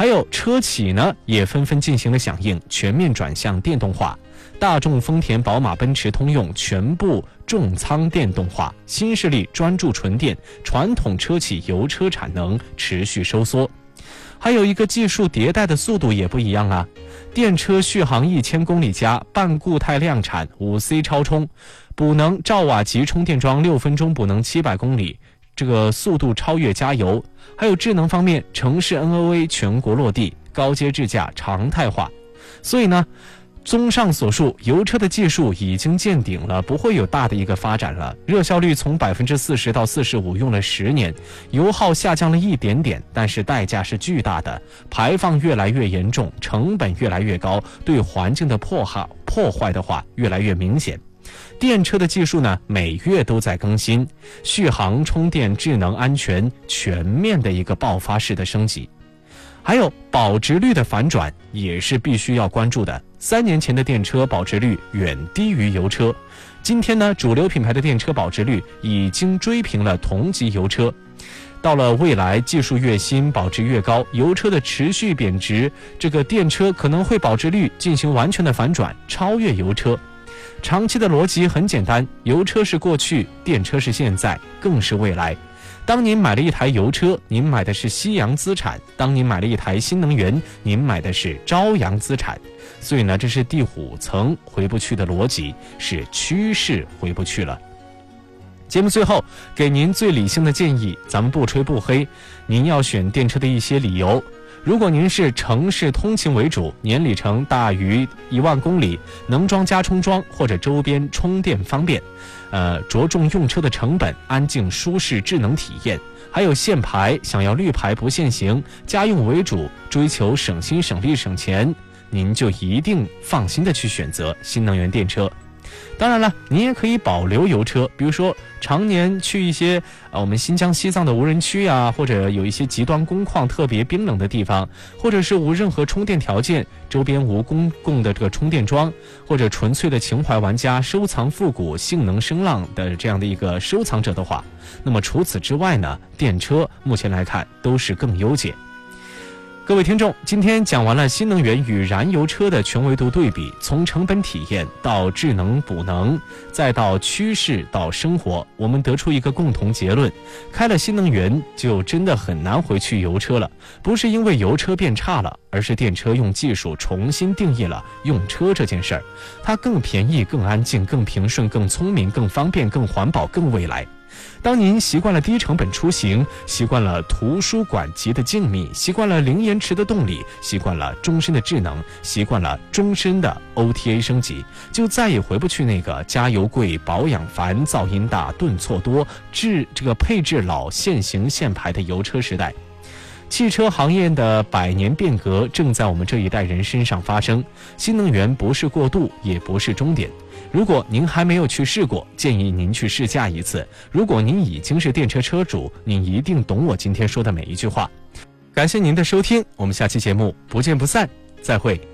还有车企呢也纷纷进行了响应，全面转向电动化。大众、丰田、宝马、奔驰、通用全部重仓电动化，新势力专注纯电，传统车企油车产能持续收缩。还有一个技术迭代的速度也不一样啊，电车续航1000公里加，半固态量产，5C 超充，补能兆瓦级充电桩6分钟补能700公里，这个速度超越加油。还有智能方面，城市 NOA 全国落地，高阶智驾常态化。所以呢，综上所述，油车的技术已经见顶了，不会有大的一个发展了。热效率从40%到45%用了10年，油耗下降了一点点，但是代价是巨大的，排放越来越严重，成本越来越高，对环境的破坏的话越来越明显。电车的技术呢，每月都在更新，续航、充电、智能、安全，全面的一个爆发式的升级。还有保值率的反转也是必须要关注的。3年前的电车保值率远低于油车，今天呢，主流品牌的电车保值率已经追平了同级油车。到了未来，技术越新，保值越高，油车的持续贬值，这个电车可能会保值率进行完全的反转，超越油车。长期的逻辑很简单，油车是过去，电车是现在，更是未来。当您买了一台油车，您买的是夕阳资产；当您买了一台新能源，您买的是朝阳资产。所以呢，这是第5层回不去的逻辑，是趋势回不去了。节目最后给您最理性的建议，咱们不吹不黑，您要选电车的一些理由。如果您是城市通勤为主，年里程大于1万公里，能装加充桩或者周边充电方便，着重用车的成本、安静舒适、智能体验，还有限牌，想要绿牌不限行，家用为主，追求省心省力省钱，您就一定放心的去选择新能源电车。当然了，您也可以保留油车，比如说常年去一些我们新疆、西藏的无人区啊，或者有一些极端工况特别冰冷的地方，或者是无任何充电条件，周边无公共的这个充电桩，或者纯粹的情怀玩家、收藏复古、性能声浪的这样的一个收藏者的话，那么除此之外呢，电车目前来看都是更优解。各位听众，今天讲完了新能源与燃油车的全维度对比，从成本体验到智能补能，再到趋势到生活，我们得出一个共同结论：开了新能源就真的很难回去油车了。不是因为油车变差了，而是电车用技术重新定义了用车这件事儿，它更便宜、更安静、更平顺、更聪明、更方便、更环保、更未来。当您习惯了低成本出行，习惯了图书馆级的静谧，习惯了零延迟的动力，习惯了终身的智能，习惯了终身的 OTA 升级，就再也回不去那个加油贵、保养烦、噪音大、顿挫多、配置老、限行限牌的油车时代。汽车行业的100年变革正在我们这一代人身上发生，新能源不是过渡，也不是终点。如果您还没有去试过，建议您去试驾一次。如果您已经是电车车主，您一定懂我今天说的每一句话。感谢您的收听，我们下期节目不见不散，再会。